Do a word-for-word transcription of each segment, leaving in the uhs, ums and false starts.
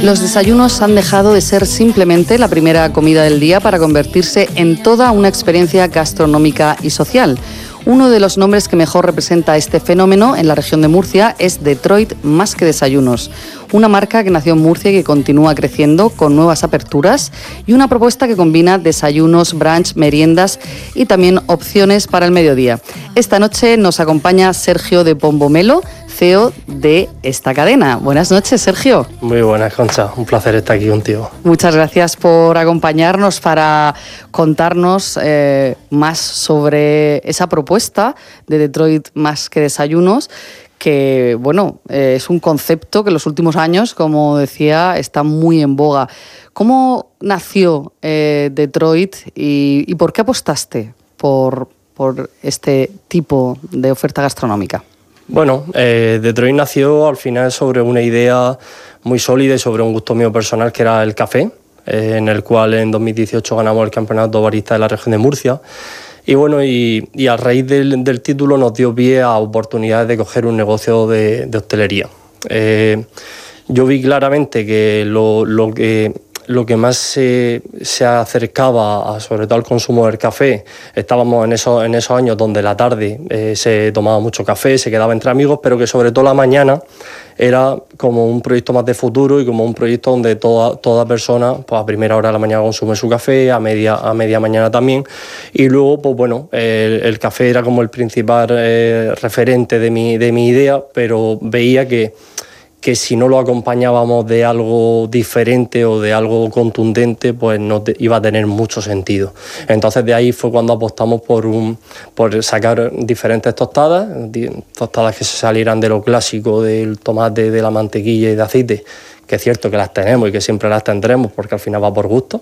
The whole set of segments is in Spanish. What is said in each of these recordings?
Los desayunos han dejado de ser simplemente la primera comida del día para convertirse en toda una experiencia gastronómica y social. Uno de los nombres que mejor representa este fenómeno en la región de Murcia es Detroit Más que Desayunos, una marca que nació en Murcia y que continúa creciendo con nuevas aperturas y una propuesta que combina desayunos, brunch, meriendas y también opciones para el mediodía. Esta noche nos acompaña Sergio de Pombomelo, C E O de esta cadena. Buenas noches, Sergio. Muy buenas, Concha. Un placer estar aquí contigo. Muchas gracias por acompañarnos para contarnos eh, más sobre esa propuesta de Detroit Más que Desayunos, que, bueno, eh, es un concepto que en los últimos años, como decía, está muy en boga. ¿Cómo nació eh, Detroit y, y por qué apostaste por, por este tipo de oferta gastronómica? Bueno, eh, Detroit nació al final sobre una idea muy sólida y sobre un gusto mío personal, que era el café, eh, en el cual en dos mil dieciocho ganamos el campeonato barista de la región de Murcia. Y bueno, y, y a raíz del, del título nos dio pie a oportunidades de coger un negocio de, de hostelería. Eh, yo vi claramente que lo, lo que... lo que más se, se acercaba a, sobre todo al consumo del café, estábamos en esos, en esos años donde la tarde eh, se tomaba mucho café, se quedaba entre amigos, pero que sobre todo la mañana era como un proyecto más de futuro y como un proyecto donde toda, toda persona pues a primera hora de la mañana consume su café, a media, a media mañana también, y luego pues bueno, el, el café era como el principal eh, referente de mi, de mi idea, pero veía que que si no lo acompañábamos de algo diferente o de algo contundente, pues no te, iba a tener mucho sentido. Entonces de ahí fue cuando apostamos por, un, por sacar diferentes tostadas, tostadas que se salieran de lo clásico del tomate, de la mantequilla y de aceite, que es cierto que las tenemos y que siempre las tendremos porque al final va por gusto,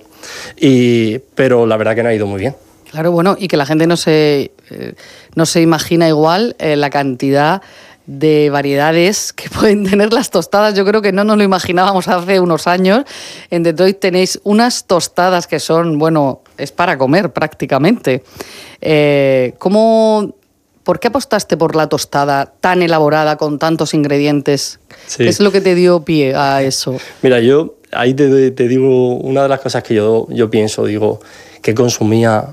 y, pero la verdad que nos ha ido muy bien. Claro, bueno, y que la gente no se, eh, no se imagina igual eh, la cantidad de variedades que pueden tener las tostadas. Yo creo que no nos lo imaginábamos hace unos años. En Detroit tenéis unas tostadas que son, bueno, es para comer prácticamente. Eh, ¿cómo, ¿Por qué apostaste por la tostada tan elaborada con tantos ingredientes? Sí. ¿Qué es lo que te dio pie a eso? Mira, yo ahí te, te digo una de las cosas que yo, yo pienso, digo, que consumía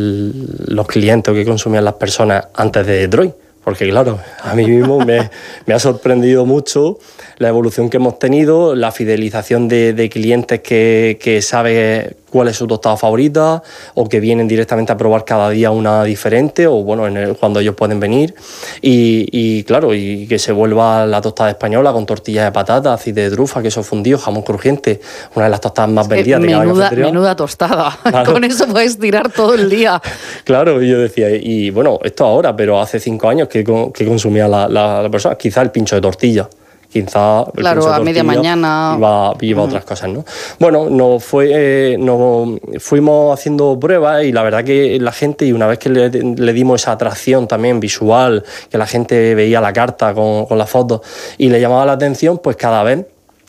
los clientes o que consumían las personas antes de Detroit. Porque claro, a mí mismo me, me ha sorprendido mucho la evolución que hemos tenido, la fidelización de, de clientes que, que saben cuál es su tostada favorita o que vienen directamente a probar cada día una diferente o bueno, en el, cuando ellos pueden venir y, y claro, y que se vuelva la tostada española con tortillas de patata, aceite de trufa, queso fundido, jamón crujiente, una de las tostadas más vendidas de cada cafetería. Menuda tostada, claro. Con eso puedes tirar todo el día. Claro, y yo decía, y bueno, esto ahora, pero hace cinco años que, que consumía la, la, la persona, quizá el pincho de tortilla. Quizá claro, a media mañana iba, iba uh-huh. otras cosas, ¿no? Bueno, nos, fue, eh, nos fuimos haciendo pruebas y la verdad que la gente, y una vez que le, le dimos esa atracción también visual, que la gente veía la carta con, con las fotos y le llamaba la atención, pues cada vez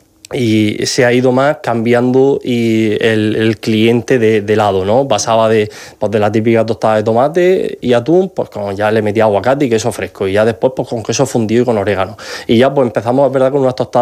y se ha ido más cambiando y el, el cliente de, de lado, ¿no? Pasaba de, pues de la típica tostada de tomate y atún, pues como ya le metía aguacate y queso fresco y ya después pues con queso fundido y con orégano y ya pues empezamos, es verdad, con unas tostadas